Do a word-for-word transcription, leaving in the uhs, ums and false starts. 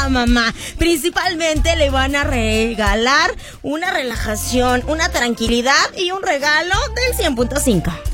a mamá. Principalmente le van a regalar una relajación, una tranquilidad y un regalo del cien punto cinco.